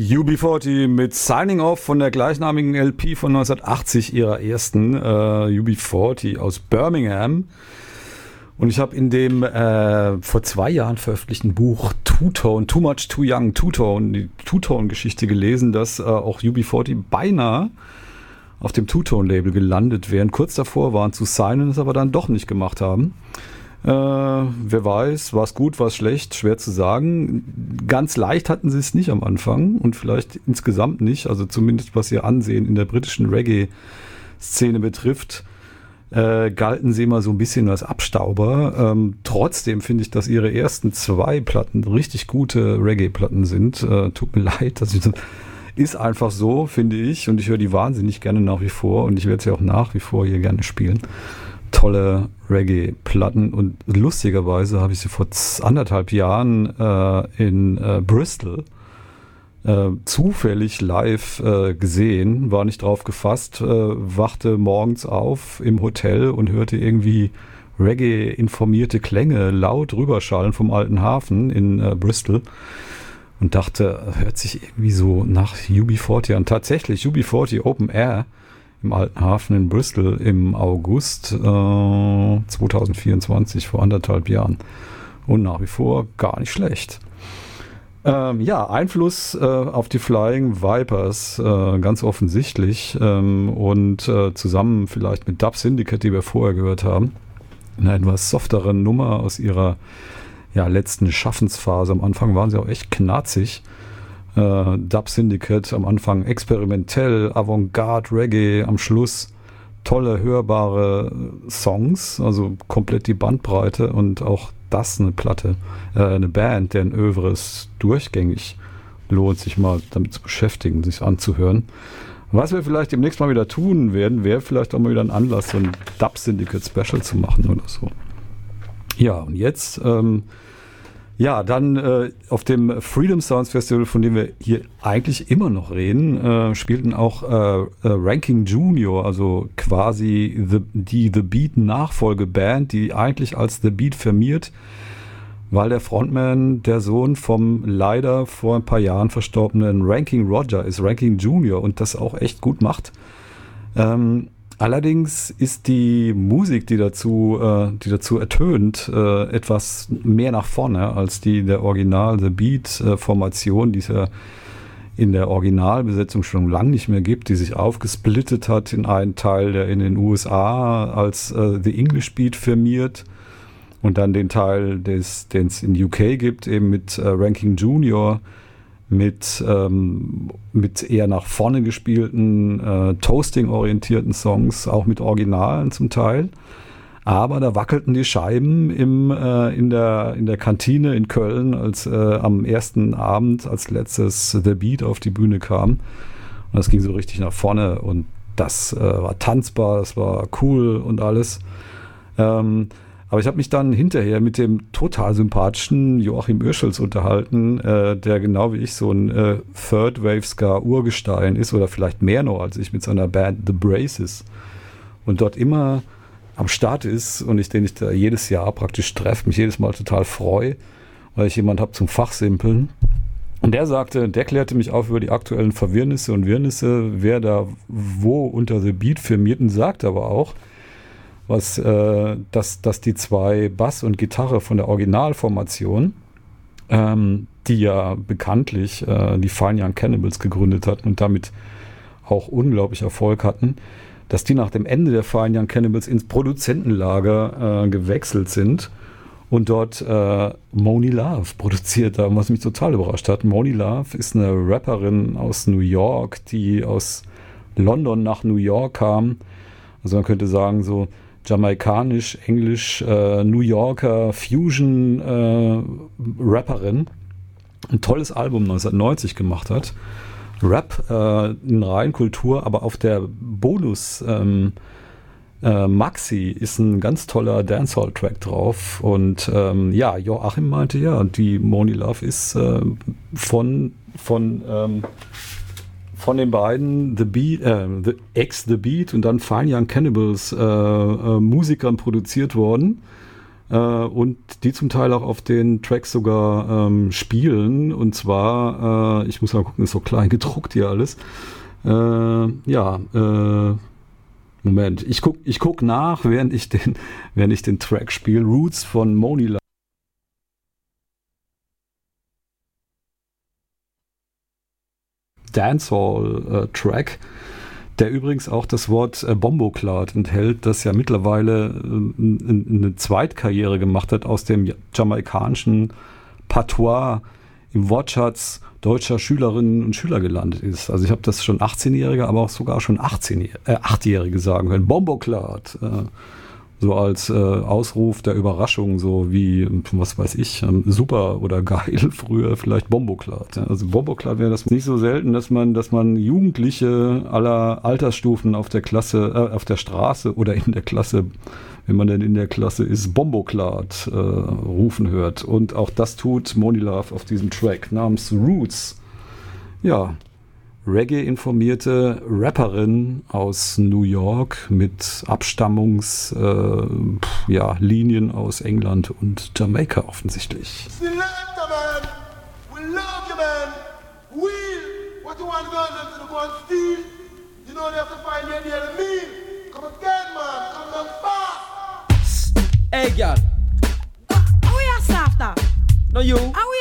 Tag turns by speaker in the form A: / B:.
A: UB40 mit Signing Off von der gleichnamigen LP von 1980, ihrer ersten, UB40 aus Birmingham. Und ich habe in dem vor 2 Jahren veröffentlichten Buch Two-Tone, Too Much Too Young, Two-Tone, die Two-Tone-Geschichte gelesen, dass auch UB40 beinahe auf dem Two-Tone-Label gelandet wären. Kurz davor waren zu signen, es aber dann doch nicht gemacht haben. Wer weiß, war es gut, war es schlecht, schwer zu sagen. Ganz leicht hatten sie es nicht am Anfang und vielleicht insgesamt nicht, also zumindest was ihr Ansehen in der britischen Reggae-Szene betrifft, galten sie immer so ein bisschen als Abstauber. Trotzdem finde ich, dass ihre ersten 2 Platten richtig gute Reggae-Platten sind. Tut mir leid, dass ich das ist einfach so, finde ich, und ich höre die wahnsinnig gerne nach wie vor und ich werde sie auch nach wie vor hier gerne spielen. Tolle Reggae-Platten und lustigerweise habe ich sie vor 1,5 Jahren in Bristol zufällig live gesehen, war nicht drauf gefasst, wachte morgens auf im Hotel und hörte irgendwie Reggae-informierte Klänge laut rüberschallen vom Alten Hafen in Bristol und dachte, hört sich irgendwie so nach UB40 an. Tatsächlich, UB40 Open Air im Alten Hafen in Bristol im August 2024, vor 1,5 Jahren. Und nach wie vor gar nicht schlecht. Einfluss auf die Flying Vipers, ganz offensichtlich. Und zusammen vielleicht mit Dub Syndicate, die wir vorher gehört haben, eine etwas softere Nummer aus ihrer letzten Schaffensphase. Am Anfang waren sie auch echt knarzig. Dub Syndicate am Anfang experimentell, Avantgarde, Reggae, am Schluss tolle, hörbare Songs, also komplett die Bandbreite und auch das eine Platte, eine Band, deren Övres durchgängig lohnt, sich mal damit zu beschäftigen, sich anzuhören. Was wir vielleicht demnächst mal wieder tun werden, wäre vielleicht auch mal wieder ein Anlass, so ein Dub Syndicate Special zu machen oder so. Ja, und jetzt dann auf dem Freedom Sounds Festival, von dem wir hier eigentlich immer noch reden, spielten auch Ranking Junior, also quasi die The Beat Nachfolgeband, die eigentlich als The Beat firmiert, weil der Frontman der Sohn vom leider vor ein paar Jahren verstorbenen Ranking Roger ist, Ranking Junior, und das auch echt gut macht. Allerdings ist die Musik, die dazu ertönt, etwas mehr nach vorne als die der Original The Beat-Formation, die es ja in der Originalbesetzung schon lange nicht mehr gibt, die sich aufgesplittet hat in einen Teil, der in den USA als The English Beat firmiert und dann den Teil, den es in UK gibt, eben mit Ranking Junior, mit eher nach vorne gespielten, Toasting-orientierten Songs, auch mit Originalen zum Teil. Aber da wackelten die Scheiben in der Kantine in Köln, als am ersten Abend als letztes The Beat auf die Bühne kam. Und das ging so richtig nach vorne und das war tanzbar, das war cool und alles. Aber ich habe mich dann hinterher mit dem total sympathischen Joachim Oeschels unterhalten, der genau wie ich so ein Third Wave Ska Urgestein ist oder vielleicht mehr noch als ich mit seiner Band The Braces und dort immer am Start ist und den ich da jedes Jahr praktisch treffe, mich jedes Mal total freue, weil ich jemanden habe zum Fachsimpeln. Und der klärte mich auf über die aktuellen Verwirrnisse und Wirrnisse, wer da wo unter The Beat firmierten, sagt aber auch, dass die 2 Bass und Gitarre von der Originalformation, die ja bekanntlich die Fine Young Cannibals gegründet hatten und damit auch unglaublich Erfolg hatten, dass die nach dem Ende der Fine Young Cannibals ins Produzentenlager gewechselt sind und dort Monie Love produziert haben, was mich total überrascht hat. Monie Love ist eine Rapperin aus New York, die aus London nach New York kam. Also man könnte sagen, so jamaikanisch, englisch, New Yorker Fusion Rapperin. Ein tolles Album 1990 gemacht hat. Rap in Reinkultur, aber auf der Bonus Maxi ist ein ganz toller Dancehall-Track drauf. Und Joachim meinte, die Monie Love ist von den beiden The Beat und dann Fine Young Cannibals Musikern produziert worden. und die zum Teil auch auf den Tracks sogar spielen. Und zwar, ich muss mal gucken, ist so klein gedruckt hier alles. Moment, ich guck nach, während ich den Track spiele. Roots von Moni Love. Dancehall-Track, der übrigens auch das Wort Bomboclat enthält, das ja mittlerweile eine Zweitkarriere gemacht hat aus dem jamaikanischen Patois im Wortschatz deutscher Schülerinnen und Schüler gelandet ist. Also ich habe das schon 18-Jährige, aber auch sogar schon 8-Jährige sagen können. Bomboclat. So als Ausruf der Überraschung, so wie, was weiß ich, super oder geil, früher vielleicht Bomboclat. Ja. Also Bomboclat wäre das nicht so selten, dass man Jugendliche aller Altersstufen auf der Straße oder in der Klasse, wenn man denn in der Klasse ist, Bomboclat rufen hört. Und auch das tut Moni Love auf diesem Track namens Roots. Ja, Reggae-informierte Rapperin aus New York mit Abstammungslinien aus England und Jamaika offensichtlich.
B: Hey, girl.
C: How we are soft?
B: No, you.
C: How